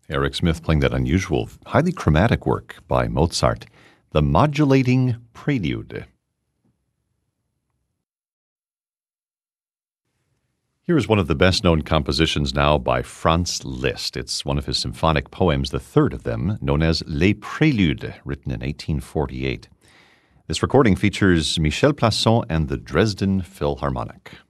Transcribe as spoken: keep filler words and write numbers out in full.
Eric Smith playing that unusual, highly chromatic work by Mozart, the Modulating Prelude. Here is one of the best-known compositions now by Franz Liszt. It's one of his symphonic poems, the third of them, known as Les Préludes, written in eighteen forty-eight. This recording features Michel Plasson and the Dresden Philharmonic.